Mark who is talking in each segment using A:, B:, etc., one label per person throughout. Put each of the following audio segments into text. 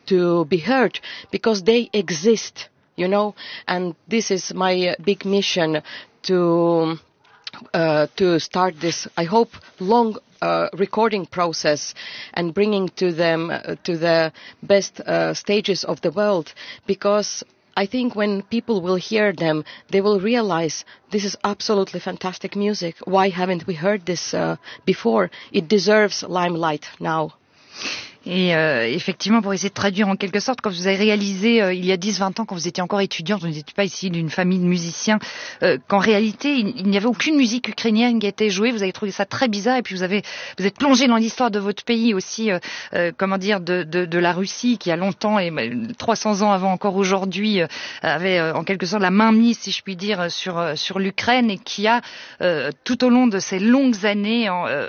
A: to be heard because they exist, you know, and this is my big mission to start this, I hope, long recording process and bringing to them to the best stages of the world, because I think when people will hear them, they will realize this is absolutely fantastic music. Why haven't we heard this before? It deserves limelight now.
B: Et effectivement, pour essayer de traduire en quelque sorte, quand vous avez réalisé il y a 10-20 ans, quand vous étiez encore étudiante, vous n'étiez pas ici d'une famille de musiciens, qu'en réalité, il n'y avait aucune musique ukrainienne qui a été jouée, vous avez trouvé ça très bizarre, et puis vous êtes plongé dans l'histoire de votre pays aussi, de la Russie, qui a longtemps, et 300 ans avant encore aujourd'hui, avait en quelque sorte la main mise, si je puis dire, sur l'Ukraine, et qui a, tout au long de ces longues années,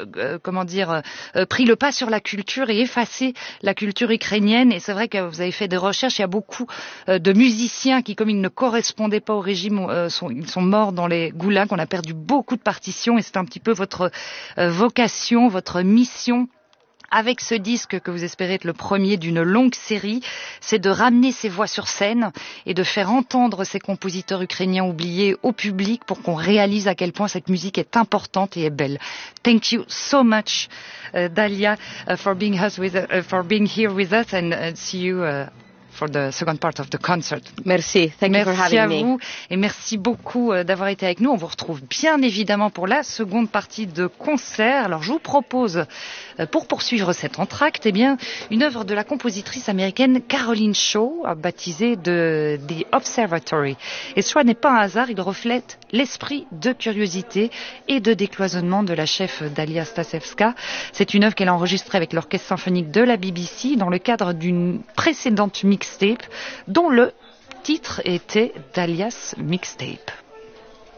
B: pris le pas sur la culture et effacé la culture ukrainienne. Et c'est vrai que vous avez fait des recherches, il y a beaucoup de musiciens qui, comme ils ne correspondaient pas au régime, ils sont morts dans les goulags. On a perdu beaucoup de partitions, et c'est un petit peu votre vocation, votre mission avec ce disque que vous espérez être le premier d'une longue série, c'est de ramener ces voix sur scène et de faire entendre ces compositeurs ukrainiens oubliés au public pour qu'on réalise à quel point cette musique est importante et est belle. Thank you so much, Dalia, for being here with us, and see you for the second part of the concert.
A: Merci. Thank you for having me.
B: Merci à vous et merci beaucoup d'avoir été avec nous. On vous retrouve bien évidemment pour la seconde partie de concert. Alors je vous propose, pour poursuivre cet entracte, une œuvre de la compositrice américaine Caroline Shaw, baptisée de The Observatory. Et ce choix n'est pas un hasard, il reflète l'esprit de curiosité et de décloisonnement de la chef Dalia Stasevska. C'est une œuvre qu'elle a enregistrée avec l'orchestre symphonique de la BBC dans le cadre d'une précédente mixtape dont le titre était Dalia's Mixtape.